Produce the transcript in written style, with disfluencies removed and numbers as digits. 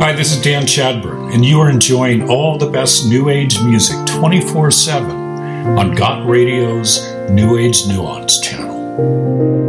Hi, this is Dan Chadburn, and you are enjoying all the best New Age music 24/7 on Got Radio's New Age Nuance channel.